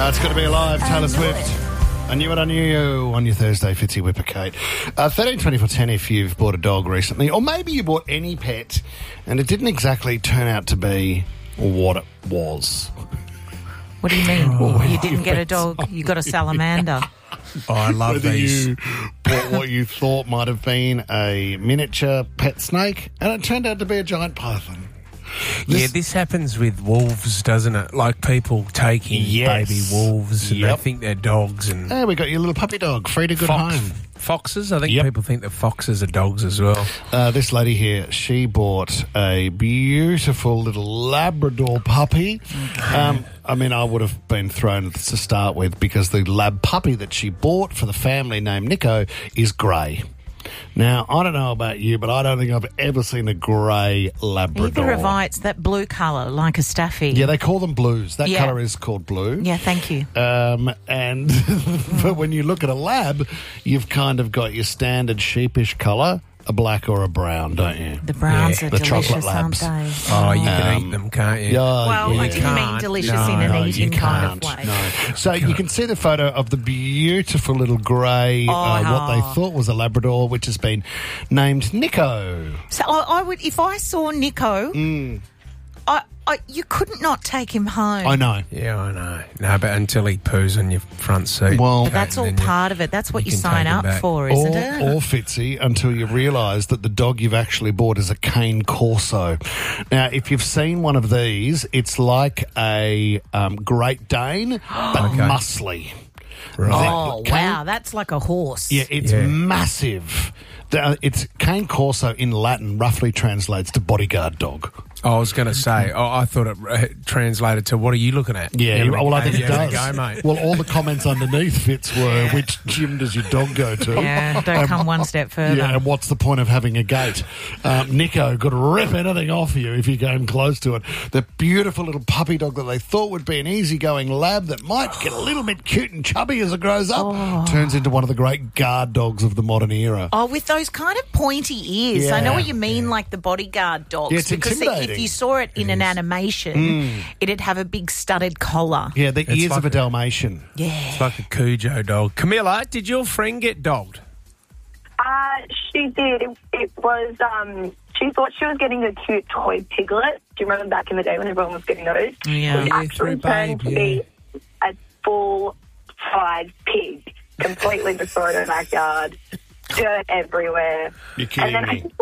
It's going to be alive, Taylor Swift. I knew it, I knew you on your Thursday, Fitzy Whipper Kate. 13 24 10 if you've bought a dog recently, or maybe you bought any pet and it didn't exactly turn out to be what it was. What do you mean? You didn't get a dog, you got a salamander. Oh, I love Whether these. you bought what you thought might have been a miniature pet snake and it turned out to be a giant python. This happens with wolves, doesn't it? Like people taking Yes. baby wolves and Yep. they think they're dogs. And There we got your little puppy dog, free to good home. foxes, I think Yep. people think that foxes are dogs as well. This lady here, she bought a beautiful little Labrador puppy. I mean, I would have been thrown to start with because the lab puppy that she bought for the family named Nico is grey. Now, I don't know about you, but I don't think I've ever seen a grey Labrador. Either of I, it's that blue colour, like a staffy. Yeah, they call them blues. That Yeah. colour is called blue. Yeah, thank you. And but when you look at a lab, you've kind of got your standard sheepish colour, a black or a brown, don't you? The browns Yeah. are The chocolate delicious, aren't labs. they? Oh, you can eat them, can't you? Well, yeah, I you didn't mean can't. delicious No, in an no, eating you kind can't. of way. No. So you can see the photo of the beautiful little grey, what they thought was a Labrador, which has been named Nico. So I would, if I saw Nico, you couldn't not take him home. I know. Yeah, I know. No, but until he poos on your front seat. Well, But that's all then you- part of it. That's what you can sign take him up back. for, isn't it? Or Fitzy, until you realise that the dog you've actually bought is a Cane Corso. Now, if you've seen one of these, it's like a Great Dane, but muscly. Oh, wow. That's like a horse. Yeah, it's Yeah. massive. It's Cane Corso in Latin roughly translates to bodyguard dog. I was going to say, I thought it translated to, what are you looking at? Yeah, well, I think it does. Go, mate. Well, all the comments underneath Fitz were, which gym does your dog go to? Yeah, don't come one step further. Yeah, and what's the point of having a gate? Nico could rip anything off you if you came close to it. The beautiful little puppy dog that they thought would be an easygoing lab that might get a little bit cute and chubby as it grows up turns into one of the great guard dogs of the modern era. Oh, with those kind of pointy ears. Yeah. I know what you mean, like the bodyguard dogs. Yeah, it's because intimidating. if you saw it in an animation, it'd have a big studded collar. Yeah, the ears like of a Dalmatian. Yeah. It's like a Cujo dog. Camilla, did your friend get dogged? She did. It was, she thought she was getting a cute toy piglet. Do you remember back in the day when everyone was getting those? Yeah. It Yeah, actually for a turned babe, to be a full-size pig, completely destroyed her backyard, dirt everywhere. You're kidding and then me.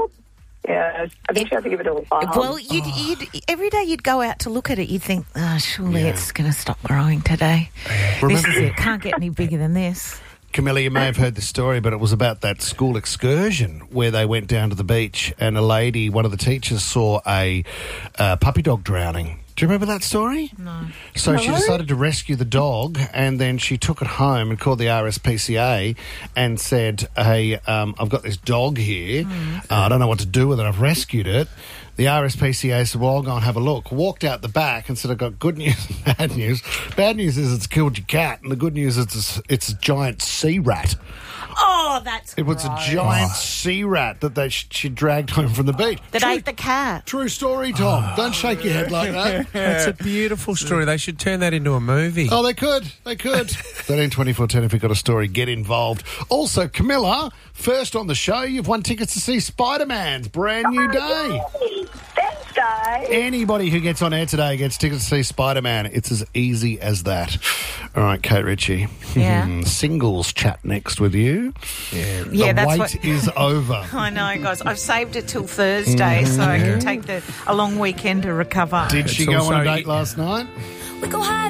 I think she had to give it a bath. Well, you'd every day you'd go out to look at it, you'd think, surely it's going to stop growing today. This is it. Can't get any bigger than this. Camilla, you may have heard the story, but it was about that school excursion where they went down to the beach and a lady, one of the teachers, saw a puppy dog drowning. Do you remember that story? No. So she decided to rescue the dog, and then she took it home and called the RSPCA and said, hey, I've got this dog here. I don't know what to do with it. I've rescued it. The RSPCA said, well, I'll go and have a look. Walked out the back and said, I've got good news and bad news. Bad news is it's killed your cat, and the good news is it's a giant sea rat. Oh, that's It was a giant sea rat that she dragged home from the beach. that ate the cat. True story, Tom. Don't shake your head like that. That's a beautiful story. They should turn that into a movie. Oh, they could. 13 24 10 if you've got a story, get involved. Also, Camilla, first on the show, you've won tickets to see Spider-Man's brand new day. Thanks, guys. Anybody who gets on air today gets tickets to see Spider-Man. It's as easy as that. All right, Kate Ritchie. Yeah. Singles chat next with you. Yeah, The that's wait what. is over. I know, guys. I've saved it till Thursday so I can take a long weekend to recover. Did she It's go on a also- date last night? We go hide.